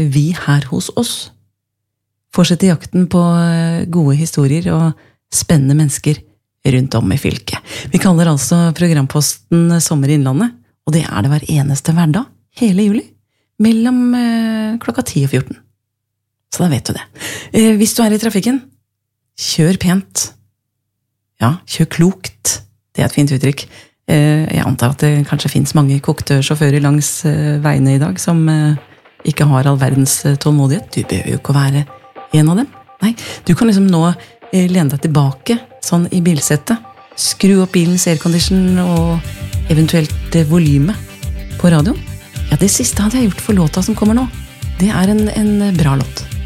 vi her hos oss fortsetter jakten på gode historier og spennende mennesker rundt om i fylket. Vi kaller altså programposten Sommer i Innlandet, og det det hver eneste hverdag, hele juli, mellom klokka 10 og 14. Så da vet du det. Hvis du i trafikken, kjør pent. Ja, kjør klokt. Det et fint uttrykk. Jeg antar at det kanskje finnes mange kokte sjåfører langs veiene i dag som ikke har all verdens tålmodighet. Du behøver jo ikke å være en av dem. Nei, du kan liksom nå lene deg tilbake sånn i bilsettet. Skru opp bilens aircondition og eventuelt volumet på radioen. Ja, det siste hadde jeg gjort for låta som kommer nå. Det en bra låt.